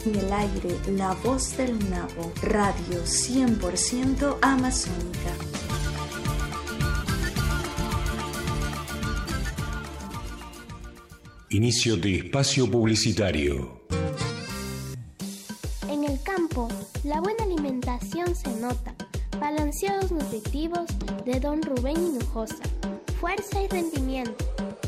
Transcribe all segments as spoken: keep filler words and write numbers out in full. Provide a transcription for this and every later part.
En el aire, la voz del nabo, radio cien por ciento amazónica. Inicio de espacio publicitario. En el campo, la buena alimentación se nota. Balanceados nutritivos de Don Rubén Hinojosa. Fuerza y rendimiento.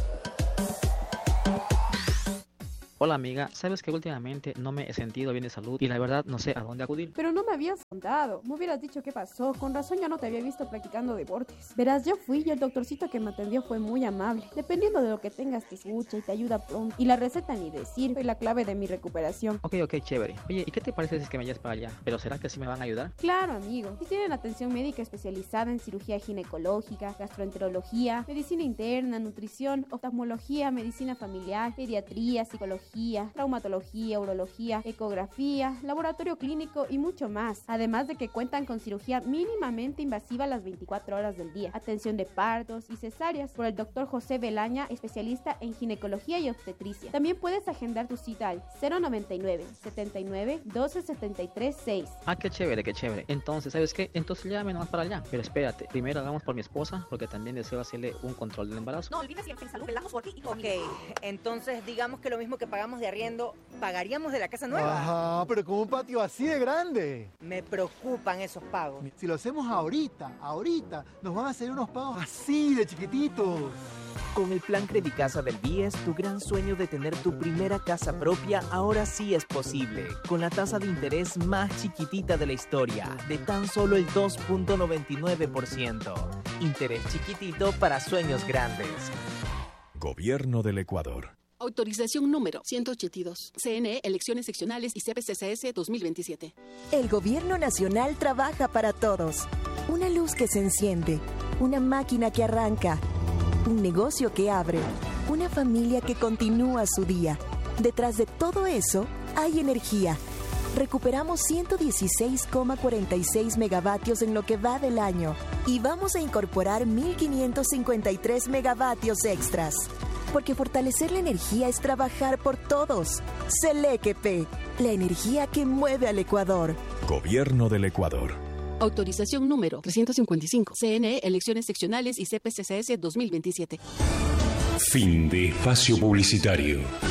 Hola amiga, sabes que últimamente no me he sentido bien de salud y la verdad no sé a dónde acudir. Pero no me habías contado, me hubieras dicho qué pasó, con razón ya no te había visto practicando deportes. Verás, yo fui y el doctorcito que me atendió fue muy amable. Dependiendo de lo que tengas te escucha y te ayuda pronto. Y la receta ni decir, fue la clave de mi recuperación. Ok, ok, chévere. Oye, ¿y qué te parece si es que me lleves para allá? ¿Pero será que sí me van a ayudar? Claro, amigo. Si tienen atención médica especializada en cirugía ginecológica, gastroenterología, medicina interna, nutrición, oftalmología, medicina familiar, pediatría, psicología, traumatología, urología, ecografía, laboratorio clínico y mucho más. Además de que cuentan con cirugía mínimamente invasiva las veinticuatro horas del día, atención de partos y cesáreas por el doctor José Belaña, especialista en ginecología y obstetricia. También puedes agendar tu cita al cero noventa y nueve, setenta y nueve, doce, setenta y tres, seis. Ah, qué chévere, qué chévere. Entonces, ¿sabes qué? Entonces llévame nomás para allá. Pero espérate, primero hagamos por mi esposa, porque también deseo hacerle un control del embarazo. No olvides siempre en salud, velamos por ti y por mí. Ok, entonces digamos que lo mismo que pagamos de arriendo, pagaríamos de la casa nueva. Ajá, pero con un patio así de grande. Me preocupan esos pagos. Si lo hacemos ahorita, ahorita, nos van a hacer unos pagos así de chiquititos. Con el plan Credicasa del B I E S, tu gran sueño de tener tu primera casa propia ahora sí es posible. Con la tasa de interés más chiquitita de la historia, de tan solo el dos punto noventa y nueve por ciento. Interés chiquitito para sueños grandes. Gobierno del Ecuador. Autorización número ciento ochenta y dos. C N E, Elecciones Seccionales y C P C C S dos mil veintisiete. El Gobierno Nacional trabaja para todos. Una luz que se enciende, una máquina que arranca, un negocio que abre, una familia que continúa su día. Detrás de todo eso hay energía. Recuperamos ciento dieciséis coma cuarenta y seis megavatios en lo que va del año y vamos a incorporar mil quinientos cincuenta y tres megavatios extras. Porque fortalecer la energía es trabajar por todos. Selequepe, la energía que mueve al Ecuador. Gobierno del Ecuador. Autorización número trescientos cincuenta y cinco. C N E, Elecciones Seccionales y C P C C S dos mil veintisiete. Fin de espacio publicitario.